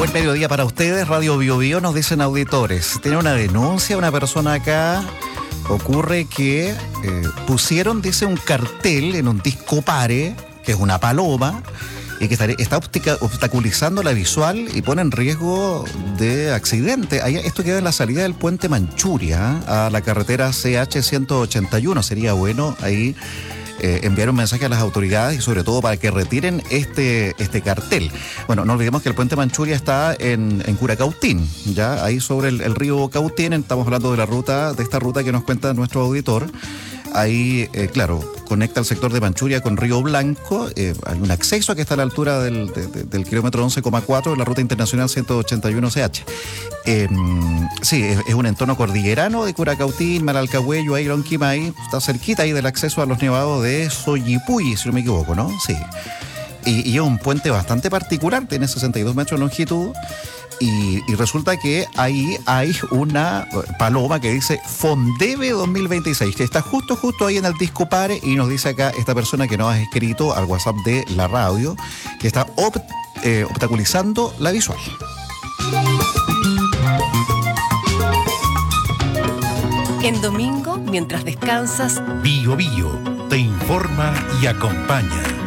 Buen mediodía para ustedes. Radio Bio Bio, nos dicen auditores. Tiene una denuncia, una persona acá. Ocurre que pusieron, dice, un cartel en un disco pare, que es una paloma, y que está obstaculizando la visual y pone en riesgo de accidente. Esto queda en la salida del puente Manchuria a la carretera CH-181. Sería bueno ahí enviar un mensaje a las autoridades y sobre todo para que retiren este cartel. Bueno, no olvidemos que el puente Manchuria está en Curacautín, ya ahí sobre el río Cautín. Estamos hablando de esta ruta que nos cuenta nuestro auditor. Ahí, claro, conecta el sector de Manchuria con Río Blanco. Hay un acceso que está a la altura del kilómetro 11,4 de la ruta internacional 181CH. Sí, es un entorno cordillerano de Curacautín, Malalcahuello, ahí Lonquimay. Está cerquita ahí del acceso a los nevados de Soyipuy, si no me equivoco, ¿no? Sí. Y es un puente bastante particular, tiene 62 metros de longitud. Y resulta que ahí hay una paloma que dice Fondeve 2026, que está justo ahí en el disco pare, y nos dice acá esta persona que nos ha escrito al WhatsApp de la radio que está obstaculizando la visual. En domingo, mientras descansas, Bio Bio te informa y acompaña.